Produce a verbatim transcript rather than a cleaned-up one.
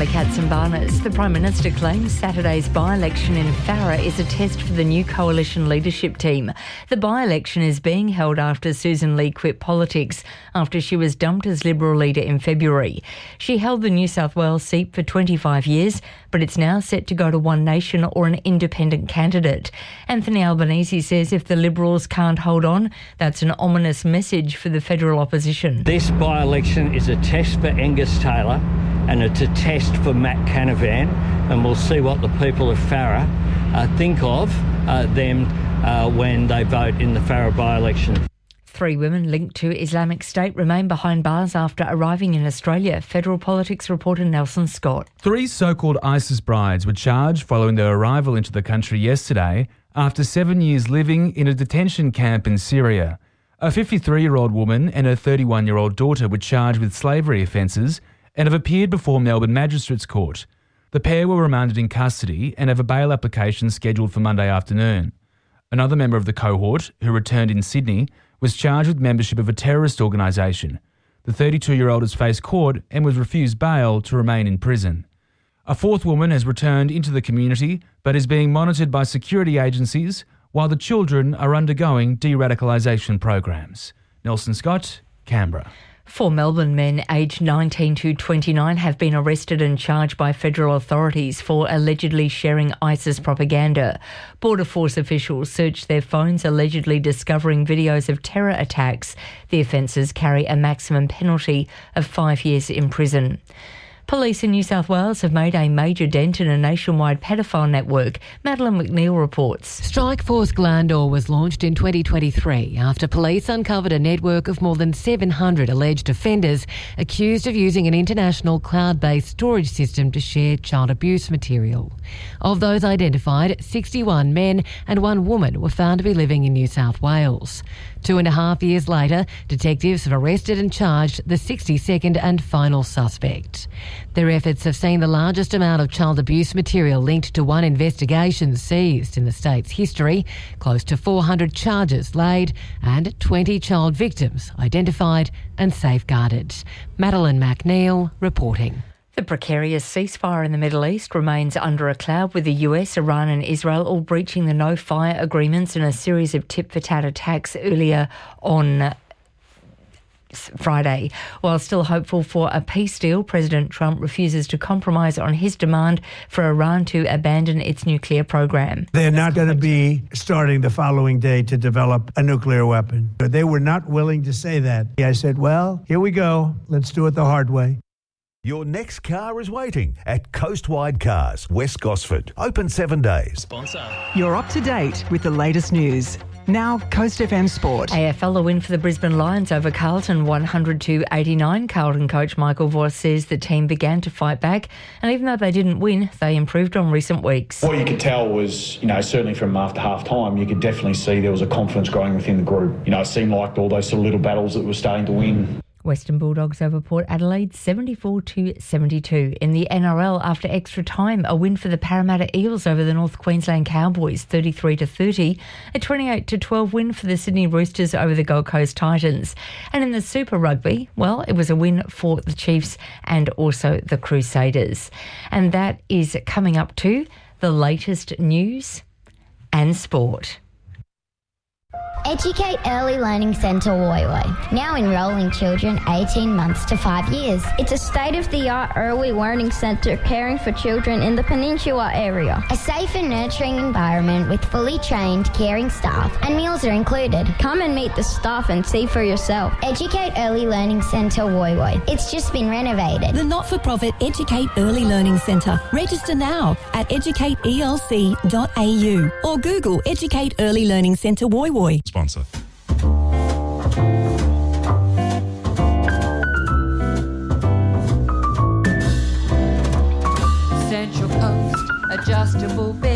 Sally Katsimbanis. The Prime Minister claims Saturday's by-election in Farrer is a test for the new coalition leadership team. The by-election is being held after Susan Lee quit politics after she was dumped as Liberal leader in February. She held the New South Wales seat for twenty-five years, but it's now set to go to One Nation or an independent candidate. Anthony Albanese says if the Liberals can't hold on, that's an ominous message for the federal opposition. This by-election is a test for Angus Taylor and it's a test for Matt Canavan, and we'll see what the people of Farrer uh, think of uh, them uh, when they vote in the Farrer by-election. Three women linked to Islamic State remain behind bars after arriving in Australia. Federal Politics reporter Nelson Scott. Three so-called ISIS brides were charged following their arrival into the country yesterday after seven years living in a detention camp in Syria. A fifty-three-year-old woman and her thirty-one-year-old daughter were charged with slavery offences and have appeared before Melbourne Magistrates Court. The pair were remanded in custody and have a bail application scheduled for Monday afternoon. Another member of the cohort, who returned in Sydney, was charged with membership of a terrorist organisation. The thirty-two-year-old has faced court and was refused bail to remain in prison. A fourth woman has returned into the community but is being monitored by security agencies while the children are undergoing de-radicalisation programs. Nelson Scott, Canberra. Four Melbourne men aged nineteen to twenty-nine have been arrested and charged by federal authorities for allegedly sharing ISIS propaganda. Border Force officials searched their phones, allegedly discovering videos of terror attacks. The offences carry a maximum penalty of five years in prison. Police in New South Wales have made a major dent in a nationwide pedophile network. Madeline McNeil reports. Strikeforce Glandor was launched in twenty twenty-three after police uncovered a network of more than seven hundred alleged offenders accused of using an international cloud-based storage system to share child abuse material. Of those identified, sixty-one men and one woman were found to be living in New South Wales. Two and a half years later, detectives have arrested and charged the sixty-second and final suspect. Their efforts have seen the largest amount of child abuse material linked to one investigation seized in the state's history, close to four hundred charges laid and twenty child victims identified and safeguarded. Madeline McNeil reporting. The precarious ceasefire in the Middle East remains under a cloud, with the U S, Iran and Israel all breaching the no-fire agreements in a series of tit-for-tat attacks earlier on Friday. While still hopeful for a peace deal, President Trump refuses to compromise on his demand for Iran to abandon its nuclear program. They're not going to be starting the following day to develop a nuclear weapon. But they were not willing to say that. I said, well, here we go. Let's do it the hard way. Your next car is waiting at Coastwide Cars, West Gosford. Open seven days. Sponsor. You're up to date with the latest news. Now, Coast F M Sport. A F L, a win for the Brisbane Lions over Carlton, one hundred to eighty-nine. Carlton coach Michael Voss says the team began to fight back, and even though they didn't win, they improved on recent weeks. What you could tell was, you know, certainly from after half-time, you could definitely see there was a confidence growing within the group. You know, it seemed like all those sort of little battles that were starting to win. Western Bulldogs over Port Adelaide, seventy-four to seventy-two. In the N R L, after extra time, a win for the Parramatta Eels over the North Queensland Cowboys, thirty-three to thirty. A twenty-eight to twelve win for the Sydney Roosters over the Gold Coast Titans. And in the Super Rugby, well, it was a win for the Chiefs and also the Crusaders. And that is coming up to the latest news and sport. Educate Early Learning Centre Woy Woy, now enrolling children eighteen months to five years. It's a state-of-the-art early learning centre caring for children in the Peninsula area. A safe and nurturing environment with fully trained, caring staff, and meals are included. Come and meet the staff and see for yourself. Educate Early Learning Centre Woy Woy. It's just been renovated. The not-for-profit Educate Early Learning Centre. Register now at educate e l c dot a u or Google Educate Early Learning Centre Woy Woy. Sponsor. Central Coast adjustable bed.